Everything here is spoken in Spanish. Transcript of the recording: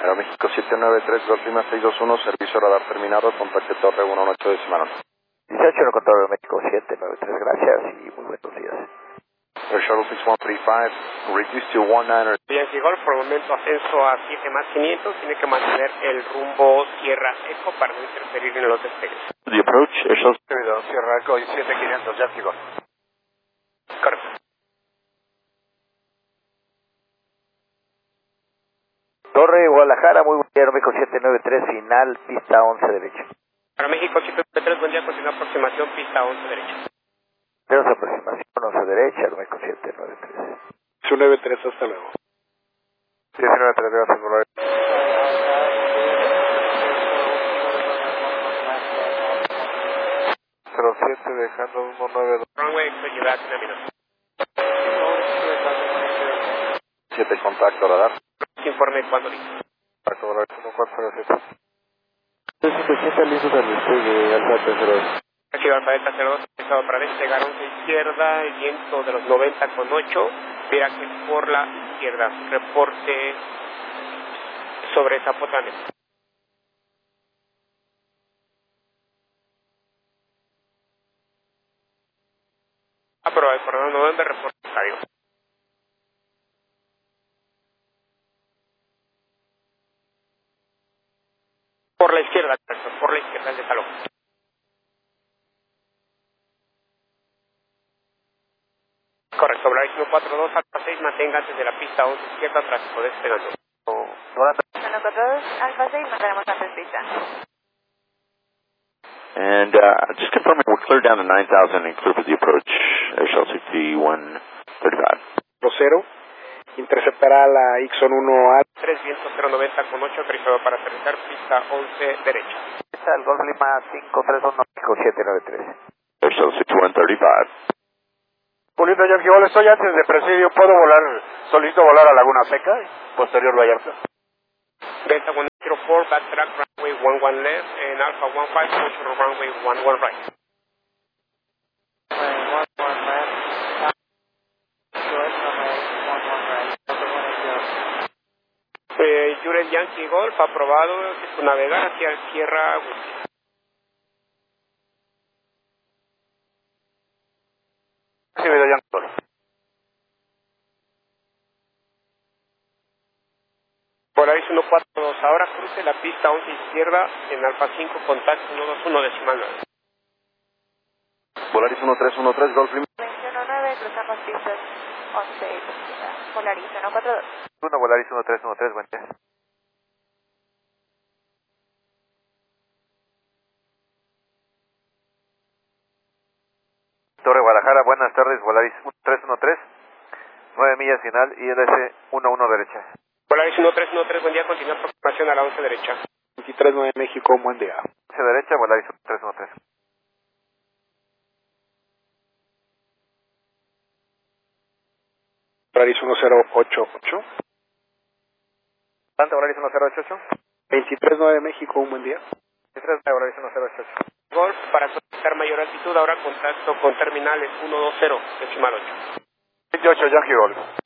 Aeroméxico 793, Golf Lima 621, servicio radar terminado, contacte torre 118 decimal 1. 18 control Aeroméxico 793, gracias y muy buenos días. Air Shuttle 6135, reduce to 19er. Yankee Golf, por el momento ascenso a 7 más 500, tiene que mantener el rumbo Sierra Eco para no interferir en los despegues. The approach, Air Shuttle Sierra Eco 7500, Yankee Golf. Correcto. Torre Guadalajara, muy buen día, Aeroméxico 793, final, pista 11 derecha. Aeroméxico 793, buen día, continúa aproximación, pista 11 derecha. Tenemos aproximación 11 derecha, Aeroméxico 793. 193, hasta luego. 793, gracias por la... 07 dejando 192. Runway, llevar a minutos. 7 contacto radar. Informe cuando listo. Contacto radar 1407. 380 listos al despegue, Alfa 02. Aquí va para Delta 02, estado para despegar 11 izquierda, el viento de los 90 con 8, viraje por la izquierda, reporte sobre Zapotlán. Aprobado, coronel November, reporte estadio. Por la izquierda, el de salón. Correcto, Blair 142, Alfa 6, mantenga antes de la pista 11 izquierda, tráfico despegando. Bueno, 42, Alfa 6, mantenemos antes pista. And just confirming, we're clear down to 9,000 and clear for the approach, Air Shuttle 6135. Cero, interceptará la Ixon 1A. 3 viento 090 con 8, autorizado para aterrizar, pista 11 derecha. Está el Golf Lima 531, Aeroméxico 793. Air Shuttle 6135. Pulido Yankee Golf, estoy antes de presidio, ¿puedo volar? Solicito volar a Laguna Seca, posterior Vallarta. Delta 104, backtrack runway 11 left, and Alpha 15, push runway 11 right. Jurel Yankee Golf, aprobado, navegar hacia el Sierra Whisky. Recibido Yankee Golf. Polaris 142, ahora cruce la pista 11 izquierda en Alfa 5, contacto 121 decimal 9. Volaris 1313, Golf Lima. 219, cruzamos pistas 11, Polaris 142. 1 Volaris 1313, buen día. Torre Guadalajara, buenas tardes, Volaris 1313, 9 millas final, ILS 11 derecha. Polaris 1313, buen día, continúa aproximación a la 11 derecha. 239 México, buen día. 11 derecha, Volaris 1313. Polaris 1088. ¿Tanto Volaris 1088? 239 México, un buen día. 23 Volaris 1088. Golf, para solicitar mayor altitud, ahora contacto con terminales 120 decimal 8. 28 Yankee Golf.